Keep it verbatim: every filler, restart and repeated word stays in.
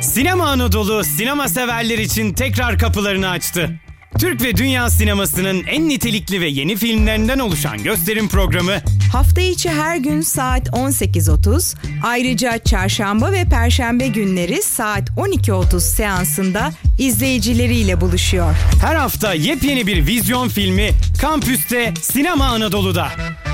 Sinema Anadolu sinema severler için tekrar kapılarını açtı. Türk ve dünya sinemasının en nitelikli ve yeni filmlerinden oluşan gösterim programı hafta içi her gün saat on sekiz otuz, ayrıca çarşamba ve perşembe günleri saat on iki otuz seansında izleyicileriyle buluşuyor. Her hafta yepyeni bir vizyon filmi Kampüs'te Sinema Anadolu'da.